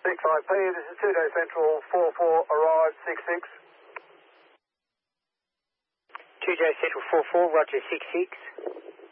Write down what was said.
65P, this is 2-Day Central, 44, arrived, 66. 2J Central 44, roger 66.